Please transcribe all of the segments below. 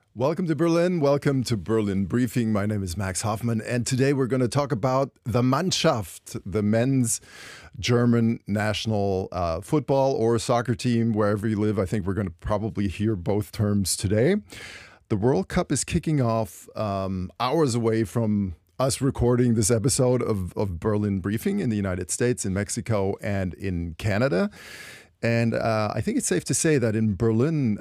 Welcome to Berlin. Welcome to Berlin Briefing. My name is Max Hoffman, and today we're going to talk about the Mannschaft, the men's German national football or soccer team, wherever you live. I think we're going to probably hear both terms today. The World Cup is kicking off hours away from us recording this episode of Berlin Briefing in the United States, in Mexico, and in Canada. And I think it's safe to say that in Berlin,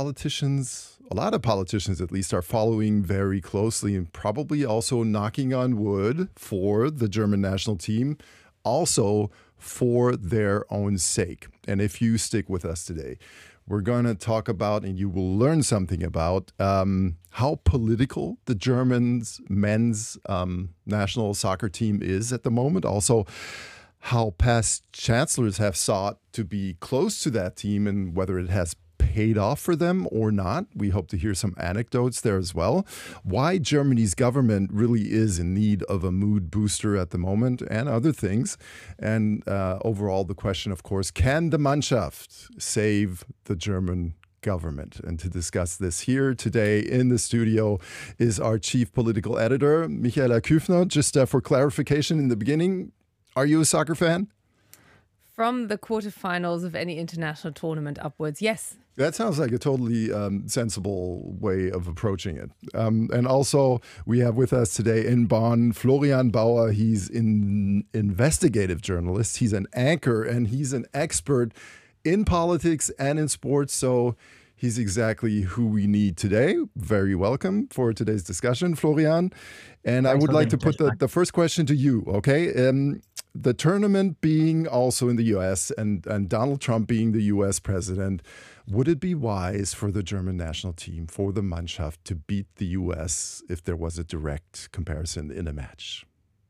a lot of politicians at least, are following very closely and probably also knocking on wood for the German national team, also for their own sake. And if you stick with us today, we're going to talk about, and you will learn something about, how political the Germans men's national soccer team is at the moment. Also, how past chancellors have sought to be close to that team and whether it has paid off for them or not. We hope to hear some anecdotes there as well. Why Germany's government really is in need of a mood booster at the moment and other things. And overall, the question, of course, can the Mannschaft save the German government? And to discuss this here today in the studio is our chief political editor, Michaela Küfner. Just for clarification in the beginning, are you a soccer fan? From the quarterfinals of any international tournament upwards, yes. That sounds like a totally sensible way of approaching it. And also, we have with us today in Bonn Florian Bauer. He's an investigative journalist. He's an anchor, and he's an expert in politics and in sports. So he's exactly who we need today. Very welcome for today's discussion, Florian. And I would like to put the first question to you, okay? The tournament being also in the U.S. and Donald Trump being the U.S. president, would it be wise for the German national team, for the Mannschaft, to beat the U.S. if there was a direct comparison in a match?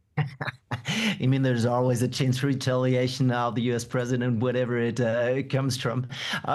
I mean, there's always a chance for retaliation of the U.S. president, whatever it comes from.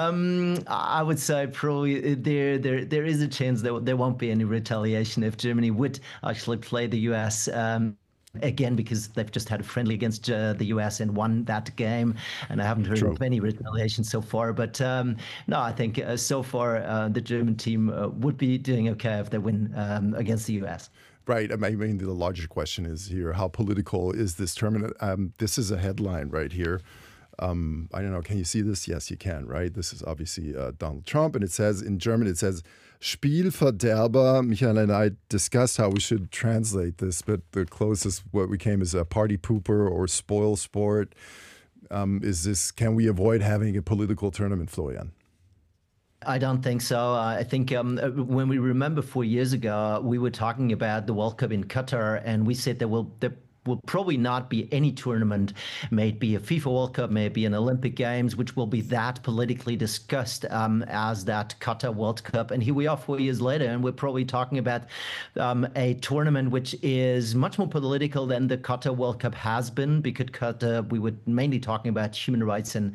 I would say probably there is a chance that there won't be any retaliation if Germany would actually play the U.S. Again, because they've just had a friendly against the US and won that game, and I haven't heard of any retaliation so far. But no, I think so far the German team would be doing okay if they win against the US. Right. I mean, the larger question is here, how political is this tournament? This is a headline right here. I don't know, can you see this? Yes, you can, right? This is obviously Donald Trump, and it says, in German, it says, Spielverderber. Michael and I discussed how we should translate this, but the closest what we came is a party pooper or spoil sport. Can we avoid having a political tournament, Florian? I don't think so. I think when we remember 4 years ago, we were talking about the World Cup in Qatar, and we said there will probably not be any tournament, may it be a FIFA World Cup, may it be an Olympic Games, which will be that politically discussed as that Qatar World Cup. And here we are 4 years later, and we're probably talking about a tournament which is much more political than the Qatar World Cup has been, because Qatar, we were mainly talking about human rights and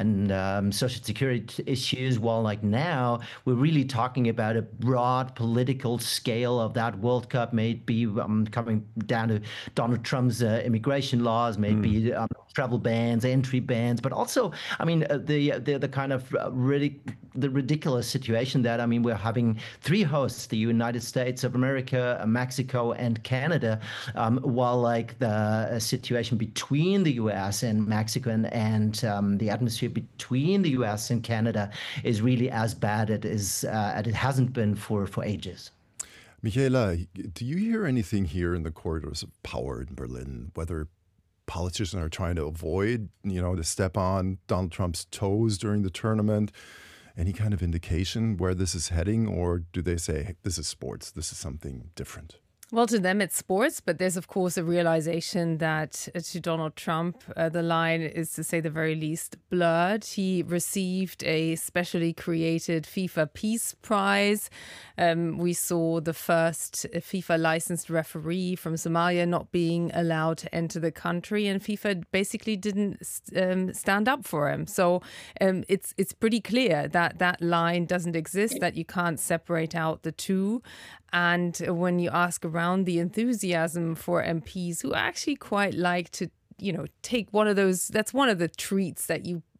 social security issues, while like now, we're really talking about a broad political scale of that World Cup, may it be coming down to Donald Trump's immigration laws, maybe travel bans, entry bans, but also, I mean, the kind of the ridiculous situation that, I mean, we're having three hosts: the United States of America, Mexico, and Canada, while like the situation between the U.S. and Mexico and the atmosphere between the U.S. and Canada is really as bad as it hasn't been for ages. Michaela, do you hear anything here in the corridors of power in Berlin, whether politicians are trying to avoid, to step on Donald Trump's toes during the tournament? Any kind of indication where this is heading, or do they say, hey, this is sports, this is something different? Well, to them, it's sports, but there's, of course, a realization that to Donald Trump, the line is, to say the very least, blurred. He received a specially created FIFA Peace Prize. We saw the first FIFA licensed referee from Somalia not being allowed to enter the country, and FIFA basically didn't stand up for him. So it's pretty clear that that line doesn't exist, that you can't separate out the two. And when you ask around the enthusiasm for MPs who actually quite like to, take one of those, that's one of the treats that you